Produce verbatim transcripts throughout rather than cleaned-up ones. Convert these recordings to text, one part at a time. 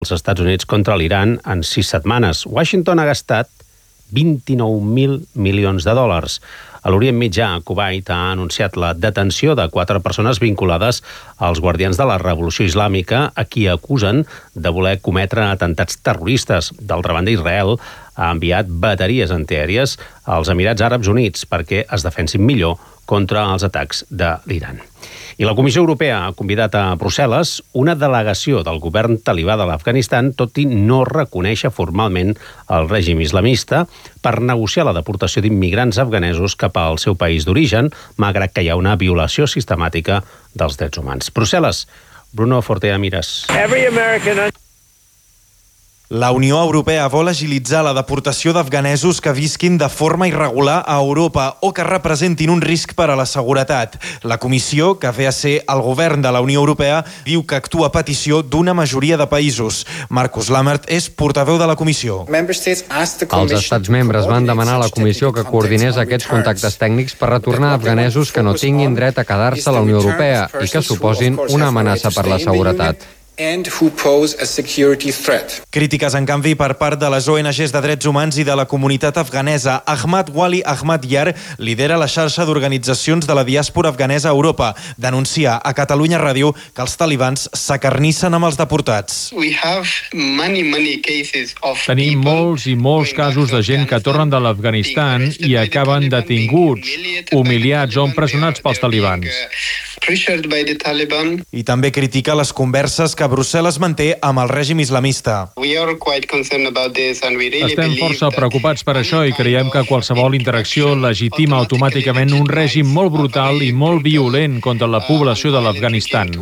els Estats Units contra l'Iran en sis setmanes. Washington ha gastat vint-i-nou mil milions de dòlars. A l'Orient Mitjà, Kuwait ha anunciat la detenció de quatre persones vinculades als guardians de la Revolució Islàmica, a qui acusen de voler cometre atentats terroristes. D'altra banda, Israel ha enviat bateries antiaèries als Emirats Àrabs Units perquè es defensin millor contra els atacs de l'Iran. I la Comissió Europea ha convidat a Brussel·les una delegació del govern talibà de l'Afganistan, tot i no reconèixer formalment el règim islamista, per negociar la deportació d'immigrants afganesos cap al seu país d'origen, malgrat que hi ha una violació sistemàtica dels drets humans. Brussel·les, Bruno Fortea Miras. La Unió Europea vol agilitzar la deportació d'afganesos que visquin de forma irregular a Europa o que representin un risc per a la seguretat. La Comissió, que ve a ser el govern de la Unió Europea, diu que actua a petició d'una majoria de països. Markus Lammert és portaveu de la Comissió. Els estats membres van demanar a la Comissió que coordinés aquests contactes tècnics per retornar afganesos que no tinguin dret a quedar-se a la Unió Europea i que suposin una amenaça per la seguretat. And who pose a security threat. Crítiques, en canvi, per part de les O N Ges de drets humans i de la comunitat afganesa. Ahmad Wali Ahmad Yar lidera la xarxa d'organitzacions de la diàspora afganesa a Europa. Denuncia a Catalunya Ràdio que els talibans s'acarnissen amb els deportats. Tenim molts i molts casos de gent que tornen de l'Afganistan i acaben detinguts, humiliats o empresonats pels talibans. I també critica les converses que Brussel·les manté amb el règim islamista. Estem força preocupats per això i creiem que qualsevol interacció legitima automàticament un règim molt brutal i molt violent contra la població de l'Afganistan.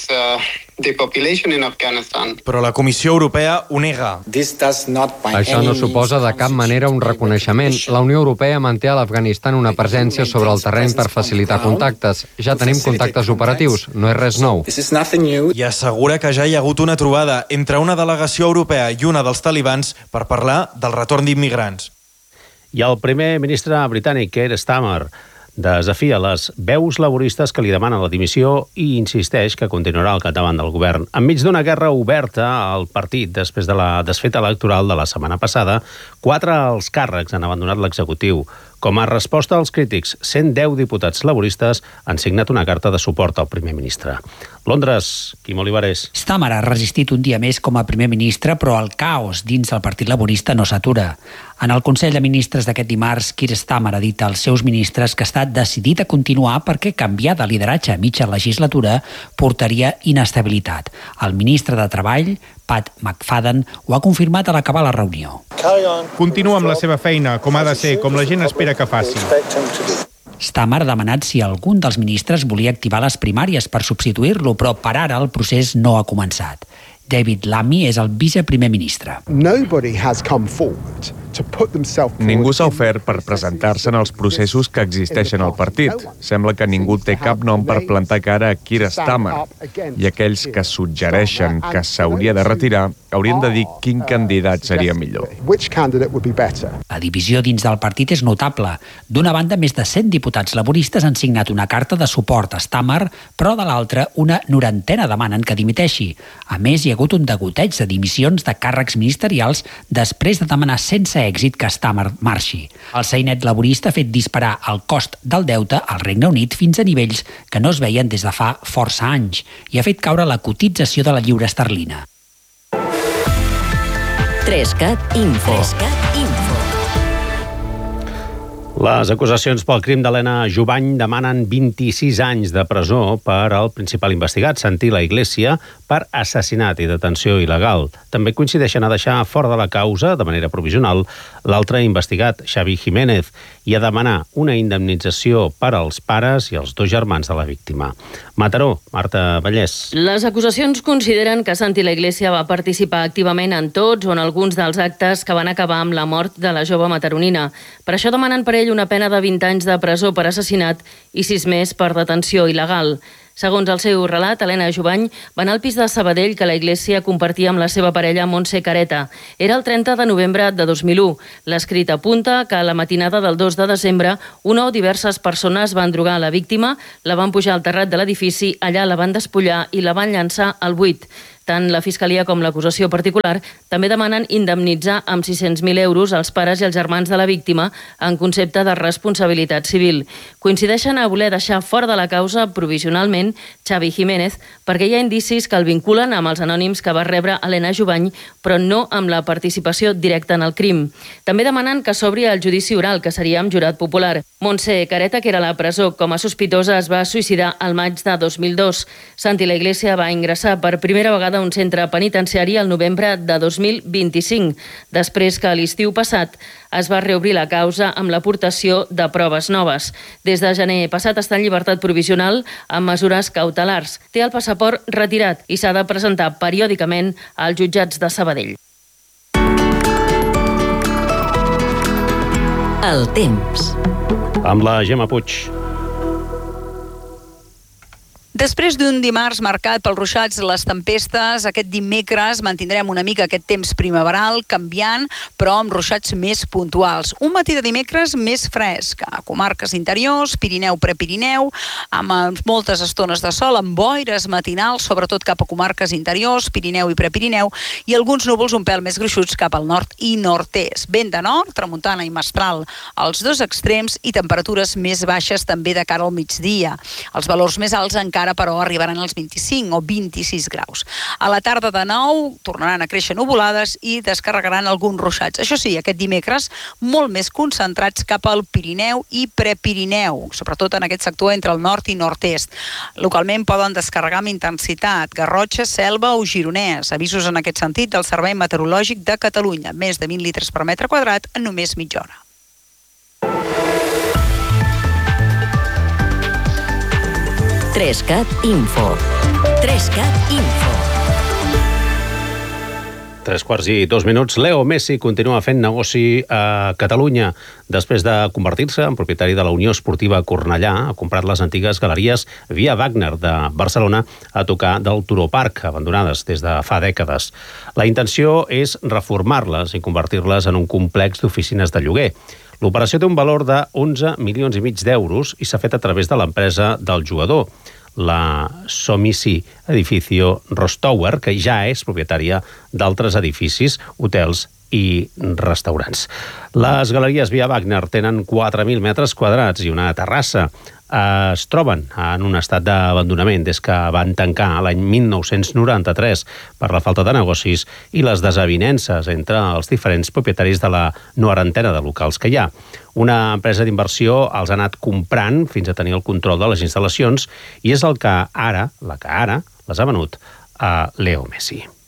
Però la Comissió Europea ho nega. Això no suposa de cap manera un reconeixement. La Unió Europea manté a l'Afganistan una presència sobre el terreny per facilitar contactes. Ja tenim contactes operatius, no és res nou. I assegura que ja hi ha hagut una trobada entre una delegació europea i una dels talibans per parlar del retorn d'immigrants. I el primer ministre britànic, Keir Starmer, desafia les veus laboristes que li demanen la dimissió i insisteix que continuarà al capdavant del govern. Enmig d'una guerra oberta al partit després de la desfeta electoral de la setmana passada, quatre alts càrrecs han abandonat l'executiu. Com a resposta als crítics, cent deu diputats laboristes han signat una carta de suport al primer ministre. Londres, Quim Olivares. Starmer ha resistit un dia més com a primer ministre, però el caos dins el Partit Laborista no s'atura. En el Consell de Ministres d'aquest dimarts, Keir Starmer ha dit als seus ministres que està decidit a continuar perquè canviar de lideratge a mitja legislatura portaria inestabilitat. El ministre de Treball, Pat McFadden, ho ha confirmat a l'acabar la reunió. Continua amb la seva feina, com ha de ser, com la gent espera que faci. Starmer ha demanat si algun dels ministres volia activar les primàries per substituir-lo, però per ara el procés no ha començat. David Lammy és el viceprimer ministre. Ningú s'ha ofert per presentar-se en els processos que existeixen al partit. Sembla que ningú té cap nom per plantar cara a Keir Starmer. I aquells que suggereixen que s'hauria de retirar haurien de dir quin candidat seria millor. La divisió dins del partit és notable. D'una banda, més de cent diputats laboristes han signat una carta de suport a Starmer, però de l'altra, una norantena demanen que dimiteixi. A més, hi ha hagut un degoteig de dimissions de càrrecs ministerials després de demanar sense èxit que Starmer marxi. El sainet laborista ha fet disparar el cost del deute al Regne Unit fins a nivells que no es veien des de fa força anys i ha fet caure la cotització de la lliura esterlina. Trescat Info. Trescat Info. Les acusacions pel crim d'Helena Jubany demanen vint-i-sis anys de presó per al principal investigat, Santi La Iglesia, per assassinat i detenció il·legal. També coincideixen a deixar fora de la causa, de manera provisional, l'altre investigat, Xavi Jiménez, i a demanar una indemnització per als pares i els dos germans de la víctima. Mataró, Marta Vallès. Les acusacions consideren que Santi La Iglesia va participar activament en tots o en alguns dels actes que van acabar amb la mort de la jove mataronina. Per això demanen per ell una pena de vint anys de presó per assassinat i sis més per detenció il·legal. Segons el seu relat, Helena Jubany va anar al pis de Sabadell que la Iglesia compartia amb la seva parella Montse Careta. Era el trenta de novembre de dos mil u. L'escrit apunta que a la matinada del dos de desembre una o diverses persones van drogar a la víctima, la van pujar al terrat de l'edifici, allà la van despullar i la van llançar al buit. Tant la Fiscalia com l'acusació particular també demanen indemnitzar amb sis-cents mil euros els pares i els germans de la víctima en concepte de responsabilitat civil. Coincideixen a voler deixar fora de la causa provisionalment Xavi Jiménez perquè hi ha indicis que el vinculen amb els anònims que va rebre Helena Jubany, però no amb la participació directa en el crim. També demanen que s'obri el judici oral, que seria amb jurat popular. Montse Careta, que era a la presó com a sospitosa, es va suïcidar al maig de dos mil dos. Santi La Iglesia va ingressar per primera vegada a un centre penitenciari el novembre de dos mil vint-i-cinc, després que l'estiu passat es va reobrir la causa amb l'aportació de proves noves. Des de gener passat està en llibertat provisional amb mesures cautelars. Té el passaport retirat i s'ha de presentar periòdicament als jutjats de Sabadell. El temps. Amb la Gemma Puig. Després d'un dimarts marcat pels ruixats i les tempestes, aquest dimecres mantindrem una mica aquest temps primaveral, canviant, però amb ruixats més puntuals. Un matí de dimecres més fresc, a comarques interiors, Pirineu, Prepirineu, amb moltes estones de sol, amb boires matinals, sobretot cap a comarques interiors, Pirineu i Prepirineu, i alguns núvols un pèl més gruixuts cap al nord i nord-est. Vent de nord, tramuntana i mestral als dos extrems i temperatures més baixes també de cara al migdia. Els valors més alts encara però arribaran als vint-i-cinc o vint-i-sis graus. A la tarda de nou tornaran a créixer nuvolades i descarregaran alguns ruixats. Això sí, aquest dimecres molt més concentrats cap al Pirineu i Prepirineu, sobretot en aquest sector entre el nord i nord-est. Localment poden descarregar amb intensitat Garrotxa, Selva o Gironès. Avisos en aquest sentit del Servei Meteorològic de Catalunya. Més de vint litres per metre quadrat en només mitja hora. Trescat Info. Trescat Info. Tres quarts i dos minuts. Leo Messi continua fent negoci a Catalunya. Després de convertir-se en propietari de la Unió Esportiva Cornellà, ha comprat les antigues galeries Via Wagner de Barcelona a tocar del Turó Park, abandonades des de fa dècades. La intenció és reformar-les i convertir-les en un complex d'oficines de lloguer. L'operació té un valor de onze milions i mig d'euros i s'ha fet a través de l'empresa del jugador, la Somici Edificio Rostower, que ja és propietària d'altres edificis, hotels i restaurants. Les galeries Via Wagner tenen quatre mil metres quadrats i una terrassa. Es troben en un estat d'abandonament des que van tancar l'any mil nou-cents noranta-tres per la falta de negocis i les desavinences entre els diferents propietaris de la norantena de locals que hi ha. Una empresa d'inversió els ha anat comprant fins a tenir el control de les instal·lacions i és el que ara, la que ara les ha venut a Leo Messi.